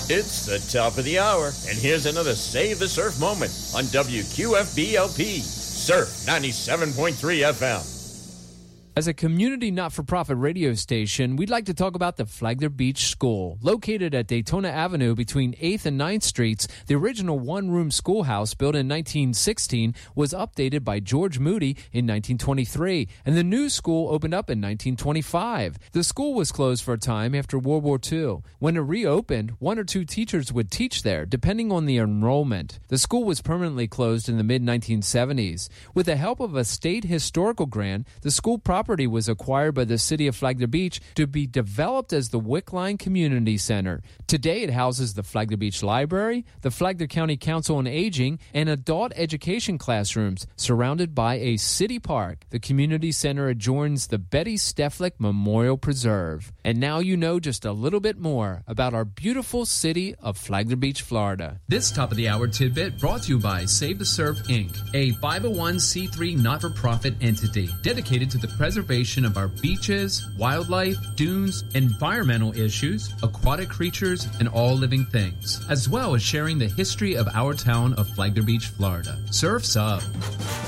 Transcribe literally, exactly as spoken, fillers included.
It's the top of the hour, and here's another Save the Surf moment on W Q F B L P, Surf ninety-seven point three F M. As a community not-for-profit radio station, we'd like to talk about the Flagler Beach School. Located at Daytona Avenue between eighth and ninth Streets, the original one-room schoolhouse built in nineteen sixteen was updated by George Moody in nineteen twenty-three, and the new school opened up in nineteen twenty-five. The school was closed for a time after World War Two. When it reopened, one or two teachers would teach there, depending on the enrollment. The school was permanently closed in the mid nineteen seventies. With the help of a state historical grant, the school property Property was acquired by the city of Flagler Beach to be developed as the Wickline Community Center. Today it houses the Flagler Beach Library, the Flagler County Council on Aging, and adult education classrooms surrounded by a city park. The community center adjoins the Betty Steflik Memorial Preserve. And now you know just a little bit more about our beautiful city of Flagler Beach, Florida. This top of the hour tidbit brought to you by Save the Surf Incorporated, a five oh one c three not-for-profit entity dedicated to the preservation of our beaches, wildlife, dunes, environmental issues, aquatic creatures, and all living things, as well as sharing the history of our town of Flagler Beach, Florida. Surf's up.